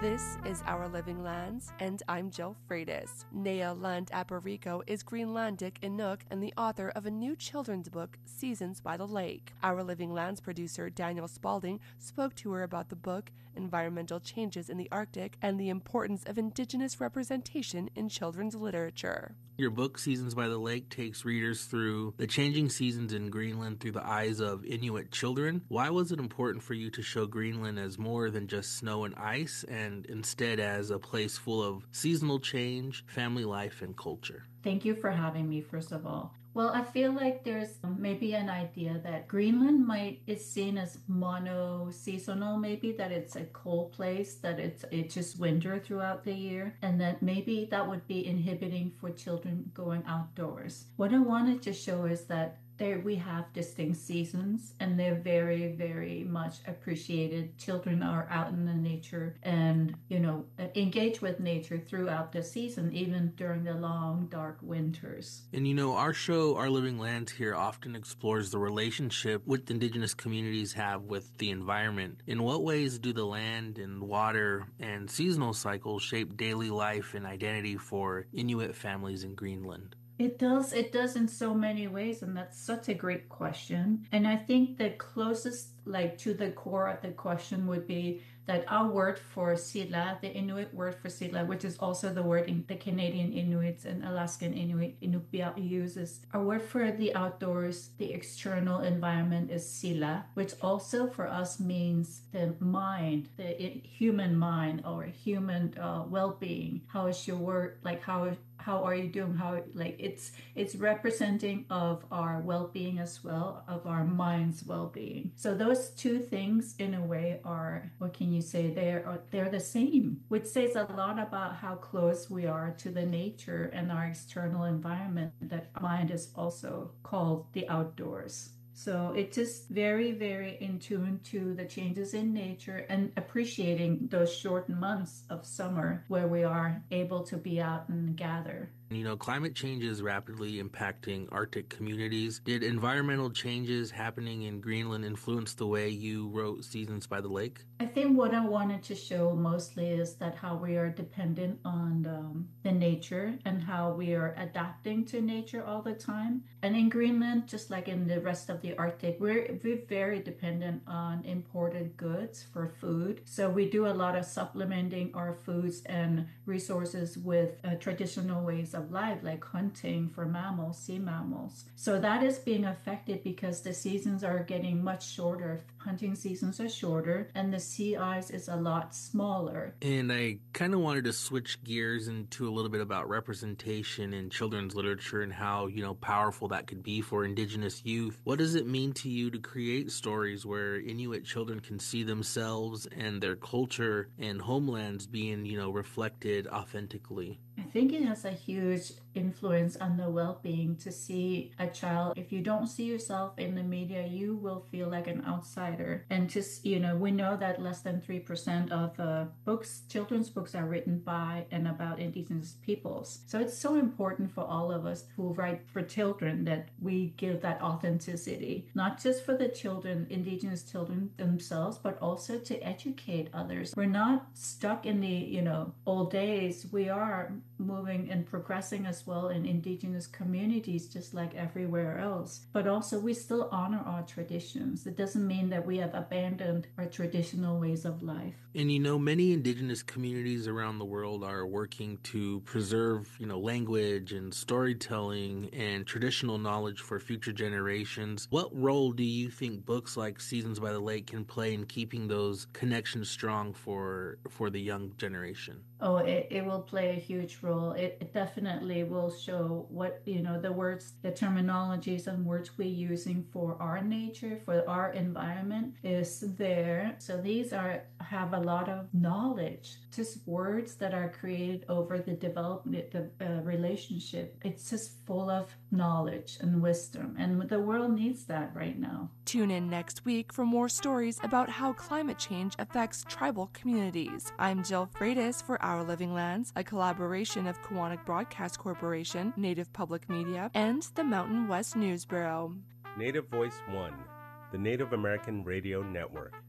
This is Our Living Lands, and I'm Jill Freitas. Nea Lund Aparico is Greenlandic Inuk and the author of a new children's book, Seasons by the Lake. Our Living Lands producer Daniel Spalding spoke to her about the book, environmental changes in the Arctic, and the importance of Indigenous representation in children's literature. Your book, Seasons by the Lake, takes readers through the changing seasons in Greenland through the eyes of Inuit children. Why was it important for you to show Greenland as more than just snow and ice, and instead as a place full of seasonal change, family life, and culture? Thank you for having me, first of all. Well, I feel like there's maybe an idea that Greenland is seen as mono-seasonal, maybe that it's a cold place, that it's just winter throughout the year, and that maybe that would be inhibiting for children going outdoors. What I wanted to show is that we have distinct seasons, and they're very, very much appreciated. Children are out in the nature and, engage with nature throughout the season, even during the long, dark winters. And our show, Our Living Lands here, often explores the relationship with Indigenous communities have with the environment. In what ways do the land and water and seasonal cycles shape daily life and identity for Inuit families in Greenland? It does in so many ways, and that's such a great question. And I think the closest to the core of the question would be that our word for sila, the Inuit word for sila, which is also the word the Canadian Inuits and Alaskan Inuit, Inupiaq uses. Our word for the outdoors, the external environment, is sila, which also for us means the mind, the human mind or human well-being. How is your word? How are you doing? It's representing of our well-being as well, of our mind's well-being. So those two things in a way are, what can you say, they're the same, which says a lot about how close we are to the nature and our external environment, that mind is also called the outdoors. So it's just very, very in tune to the changes in nature and appreciating those short months of summer where we are able to be out and gather. Climate change is rapidly impacting Arctic communities. Did environmental changes happening in Greenland influence the way you wrote Seasons by the Lake? I think what I wanted to show mostly is that how we are dependent on the nature and how we are adapting to nature all the time. And in Greenland, just like in the rest of the Arctic, we're very dependent on imported goods for food. So we do a lot of supplementing our foods and resources with traditional ways of life, like hunting for mammals, sea mammals. So that is being affected because the seasons are getting much shorter. Hunting seasons are shorter and the sea ice is a lot smaller. And I kind of wanted to switch gears into a little bit about representation in children's literature and how, powerful that could be for Indigenous youth. What does it mean to you to create stories where Inuit children can see themselves and their culture and homelands being, reflected authentically? I think it has a huge influence on the well-being to see a child. If you don't see yourself in the media, you will feel like an outsider. And just, we know that less than 3% of children's books are written by and about Indigenous peoples. So it's so important for all of us who write for children that we give that authenticity, not just for the children, Indigenous children themselves, but also to educate others. We're not stuck in the, old days. We are moving and progressing as well in Indigenous communities, just like everywhere else. But also we still honor our traditions. It doesn't mean that we have abandoned our traditional ways of life. And many Indigenous communities around the world are working to preserve, language and storytelling and traditional knowledge for future generations. What role do you think books like Seasons by the Lake can play in keeping those connections strong for the young generation? Oh, it will play a huge role. It definitely will show what, the words, the terminologies and words we're using for our nature, for our environment is there. So these have a lot of knowledge, just words that are created over the development, the relationship. It's just full of knowledge and wisdom, and the world needs that right now. Tune in next week for more stories about how climate change affects tribal communities. I'm Jill Freitas for Our Living Lands, a collaboration of Koahnic Broadcast Corporation, Native Public Media, and the Mountain West News Bureau. Native Voice One, the Native American Radio Network.